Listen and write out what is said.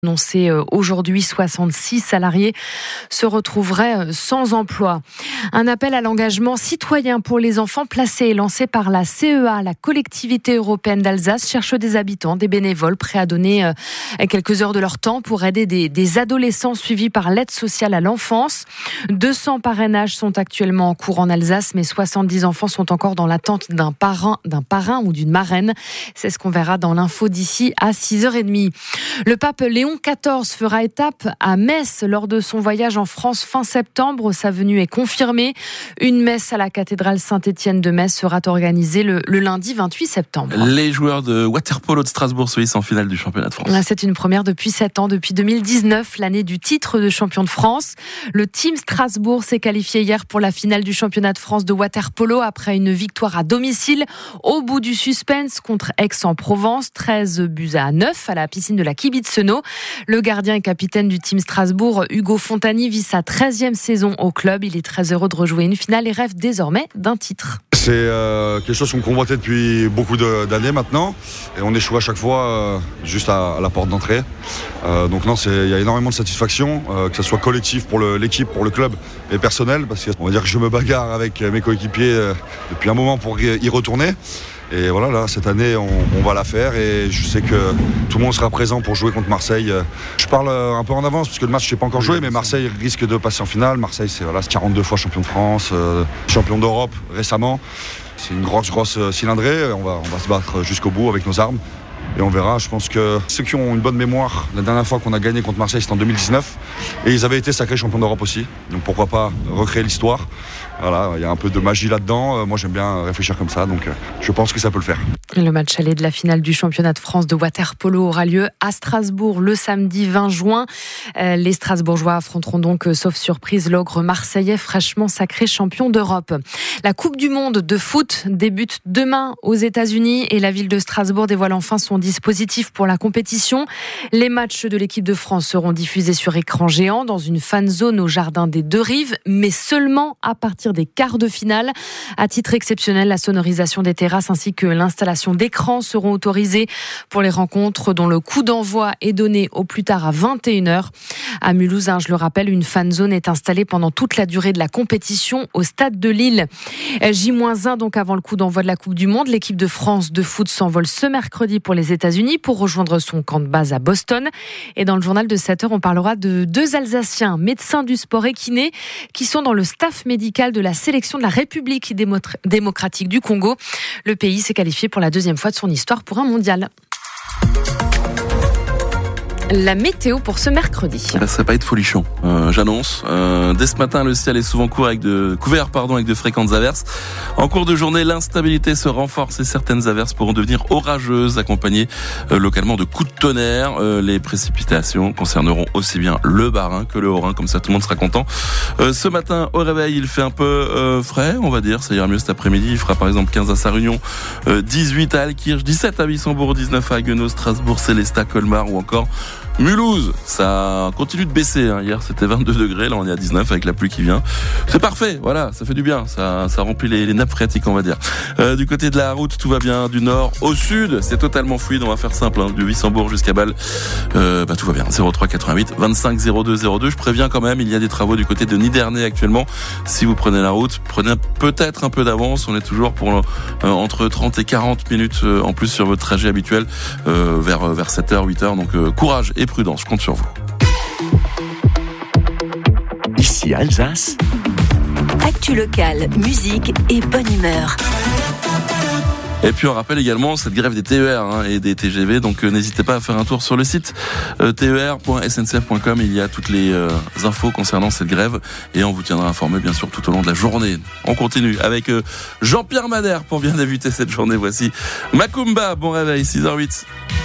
Annoncé aujourd'hui, 66 salariés se retrouveraient sans emploi. Un appel à l'engagement citoyen pour les enfants placés lancé par la CEA, la collectivité européenne d'Alsace, cherche des habitants, des bénévoles prêts à donner quelques heures de leur temps pour aider des adolescents suivis par l'aide sociale à l'enfance. 200 parrainages sont actuellement en cours en Alsace, mais 70 enfants sont encore dans l'attente d'un parrain ou d'une marraine. C'est ce qu'on verra dans l'info d'ici à 6h30. Le pape Léon XIV fera étape à Metz lors de son voyage en France fin septembre. Sa venue est confirmée. Une messe à la cathédrale Saint-Étienne de Metz sera organisée le lundi 28 septembre. Les joueurs de water-polo de Strasbourg se hissent en finale du championnat de France. C'est une première depuis 7 ans, depuis 2019, l'année du titre de champion de France. Le team Strasbourg s'est qualifié hier pour la finale du championnat de France de water-polo après une victoire à domicile au bout du suspense contre Aix-en-Provence, 13-9 à la piscine de la Kibitzenau. Le gardien et capitaine du team Strasbourg, Hugo Fontani, vit sa 13e saison au club. Il est très heureux de rejouer une finale et rêve désormais d'un titre. C'est quelque chose qu'on convoitait depuis beaucoup d'années maintenant. Et on échoue à chaque fois juste à la porte d'entrée. Donc non, il y a énormément de satisfaction, que ce soit collectif pour l'équipe, pour le club et personnel. Parce qu'on va dire que je me bagarre avec mes coéquipiers depuis un moment pour y retourner. Et voilà, là, cette année, on va la faire et je sais que tout le monde sera présent pour jouer contre Marseille. Je parle un peu en avance parce que le match, je n'ai pas encore joué, mais Marseille risque de passer en finale. Marseille, c'est 42 fois champion de France, champion d'Europe récemment. C'est une grosse cylindrée. On va se battre jusqu'au bout avec nos armes. Et on verra, je pense que ceux qui ont une bonne mémoire, la dernière fois qu'on a gagné contre Marseille, c'était en 2019. Et ils avaient été sacrés champions d'Europe aussi. Donc pourquoi pas recréer l'histoire. Voilà, il y a un peu de magie là-dedans. Moi, j'aime bien réfléchir comme ça. Donc je pense que ça peut le faire. Le match aller de la finale du championnat de France de water-polo aura lieu à Strasbourg le samedi 20 juin. Les Strasbourgeois affronteront donc, sauf surprise, l'ogre marseillais fraîchement sacré champion d'Europe. La Coupe du Monde de foot débute demain aux États-Unis et la ville de Strasbourg dévoile enfin son dispositif pour la compétition. Les matchs de l'équipe de France seront diffusés sur écran géant dans une fan zone au jardin des Deux Rives, mais seulement à partir des quarts de finale. À titre exceptionnel, la sonorisation des terrasses ainsi que l'installation d'écrans seront autorisées pour les rencontres dont le coup d'envoi est donné au plus tard à 21h. À Mulhouse, je le rappelle, une fan zone est installée pendant toute la durée de la compétition au stade de Lille. J-1 donc avant le coup d'envoi de la Coupe du Monde, l'équipe de France de foot s'envole ce mercredi pour les États-Unis pour rejoindre son camp de base à Boston. Et dans le journal de 7h, on parlera de 2 Alsaciens, médecins du sport et kinés, qui sont dans le staff médical de la sélection de la République démocratique du Congo. Le pays s'est qualifié pour la 2e fois de son histoire pour un mondial. La météo pour ce mercredi. Ça va pas être folichon, j'annonce. Dès ce matin, le ciel est souvent couvert avec de fréquentes averses. En cours de journée, l'instabilité se renforce et certaines averses pourront devenir orageuses, accompagnées localement de coups de tonnerre. Les précipitations concerneront aussi bien le Bas-Rhin que le Haut-Rhin, comme ça tout le monde sera content. Ce matin, au réveil, il fait un peu frais, on va dire. Ça ira mieux cet après-midi. Il fera par exemple 15 à Sarre-Union, 18 à Altkirch, 17 à Wissembourg, 19 à Haguenau, Strasbourg, Célestat, Colmar ou encore Mulhouse. Ça continue de baisser. Hier, c'était 22 degrés. Là, on est à 19 avec la pluie qui vient. C'est parfait. Voilà, ça fait du bien. Ça remplit les nappes phréatiques, on va dire. Du côté de la route, tout va bien. Du nord au sud, c'est totalement fluide. On va faire simple. De Wissembourg jusqu'à Bâle, tout va bien. 03 88 25 02 02. Je préviens quand même, il y a des travaux du côté de Nidernais actuellement. Si vous prenez la route, prenez peut-être un peu d'avance. On est toujours pour entre 30 et 40 minutes en plus sur votre trajet habituel vers 7h, 8h. Donc courage et prudence, je compte sur vous. Ici Alsace. Actu locale, musique et bonne humeur. Et puis on rappelle également cette grève des TER et des TGV, donc n'hésitez pas à faire un tour sur le site ter.sncf.com. Il y a toutes les infos concernant cette grève et on vous tiendra informé bien sûr tout au long de la journée. On continue avec Jean-Pierre Madère pour bien débuter cette journée. Voici Macumba, bon réveil, 6h08.